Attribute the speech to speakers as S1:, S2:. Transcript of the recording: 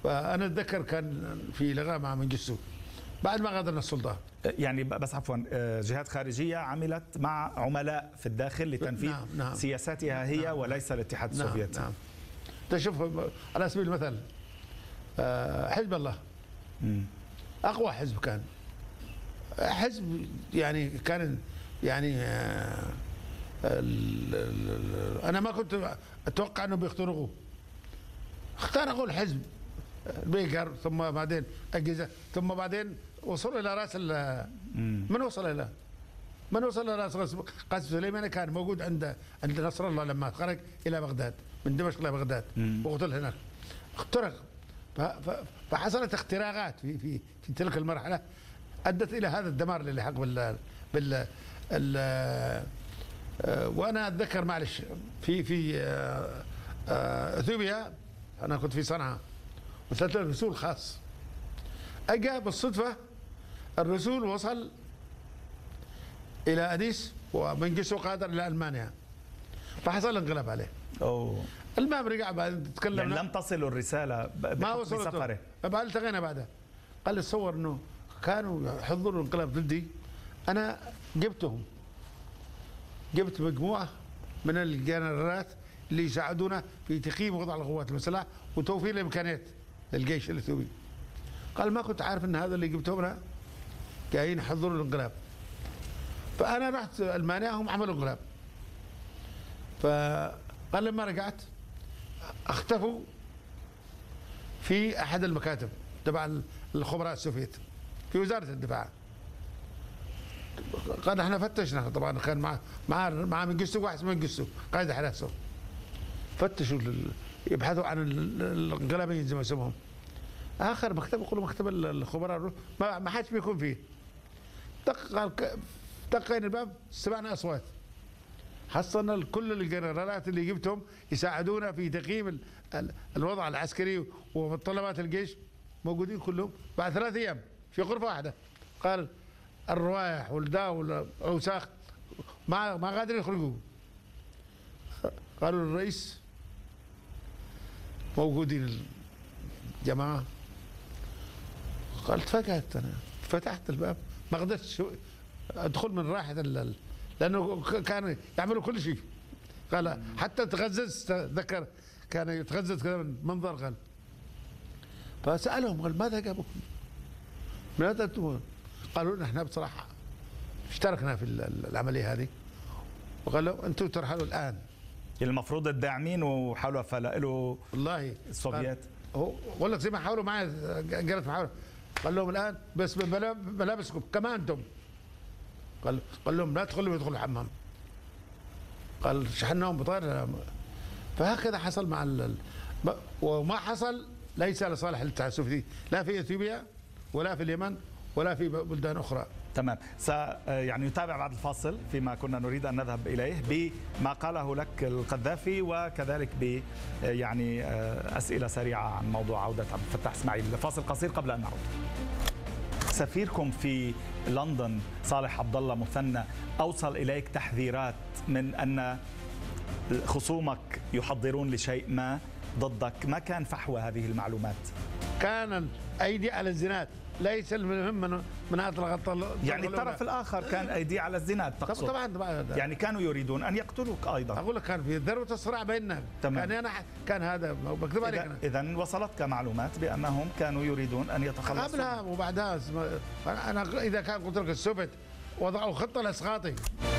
S1: فانا اتذكر كان في لقاء مع منجستو بعد ما غادرنا السلطه.
S2: يعني بس عفوا، جهات خارجيه عملت مع عملاء في الداخل لتنفيذ
S1: نعم.
S2: سياساتها هي،
S1: نعم.
S2: وليس الاتحاد السوفيتي.
S1: نعم. تشوف على سبيل المثل حزب الله اقوى حزب كان، حزب يعني كان يعني انا ما كنت اتوقع انه بيخترقوه، اخترقوا الحزب بيكر، ثم بعدين اجهزه، ثم بعدين وصلوا الى راس من وصل الى راس قاسم سليماني. كان موجود عند نصر الله لما خرج الى بغداد من دمشق الى بغداد وقتل هناك، اخترق. فحصلت اختراقات في تلك المرحله ادت الى هذا الدمار اللي لحق وانا اتذكر معلش في اثيوبيا، انا كنت في صنعاء وصلت له رسول خاص، اجا بالصدفه الرسول وصل الى اديس ومنجسو قادر الى المانيا، فحصل انقلاب عليه. المهم رجع بعد تكلم،
S2: يعني لم تصل الرساله
S1: ما وصلت
S2: سفره.
S1: بعد التقينا بعدها قال لي تصور انه كانوا يحضروا الانقلاب ضدي، انا جبت مجموعه من الجنرالات اللي يساعدونا في تقييم وضع القوات المسلحه وتوفير الامكانيات للجيش الاثيوبي. قال ما كنت عارف ان هذا اللي جبتهم انا جايين يحضروا الانقلاب. فانا رحت المانيا، هم عملوا انقلاب. فقال لما رجعت اختفوا في احد المكاتب تبع الخبراء السوفيت في وزاره الدفاع. قال احنا فتشنا، طبعا كان مع منجستو واحد اسمه منجستو قائد حراسه، فتشوا يبحثوا عن الانقلابيين زي ما يسموهم. اخر مكتب يقولوا مكتب الخبراء ما حدش بيكون فيه. دقينا الباب سمعنا اصوات، حصلنا كل الجنرالات اللي جبتهم يساعدونا في تقييم الوضع العسكري ومتطلبات الجيش موجودين كلهم. بعد 3 ايام في غرفه واحده قال الروائح والداء والاوساخ ما قادرين يخرجوا. قالوا للرئيس موجودين الجماعه. قال تفاجأت انا، فتحت الباب ما قدرتش ادخل من راحه لانه كانوا يعملوا كل شيء. قال حتى تغزز، ذكر كان يتغزز كذا من منظر. قال فسالهم قال ماذا جابكم؟ ماذا انتم؟ قالوا نحن بصراحه اشتركنا في العمليه هذه، وقال له انتم ترحلوا الان.
S2: المفروض الداعمين وحاولوا فلقوا
S1: والله
S2: السوفيات.
S1: هو بقول لك زي ما حاولوا معي قالت محاوله، قال لهم الان بس بملابسكم كمان انتم. قال لهم لا تدخلوا يدخلوا الحمام. قال شحناهم بطائر. فهكذا حصل مع وما حصل ليس لصالح الاتحاد السوفيتي، لا في اثيوبيا ولا في اليمن ولا في بلدان اخرى.
S2: تمام. يعني نتابع بعد الفاصل فيما كنا نريد ان نذهب اليه بما قاله لك القذافي، وكذلك ب يعني اسئله سريعه عن موضوع عوده عبد الفتاح اسماعيل. فاصل قصير قبل ان نعود. سفيركم في لندن صالح عبد الله مثنى اوصل اليك تحذيرات من ان خصومك يحضرون لشيء ما ضدك، ما كان فحوى هذه المعلومات؟
S1: كان ايدي على الزناد، ليس المهم من اطلق
S2: يعني الطرف الاخر كان ايدي على الزناد تقصد؟
S1: طبعا
S2: يعني كانوا يريدون ان يقتلوك ايضا.
S1: اقول لك كان في ذروه الصراع بيننا. كان هذا مكتوب عليك.
S2: اذا وصلتك معلومات بانهم كانوا يريدون ان يتخلصوا
S1: قبلها وبعدها. انا اذا كان قلت لك السوفيت وضعوا خطه لاسقاطي.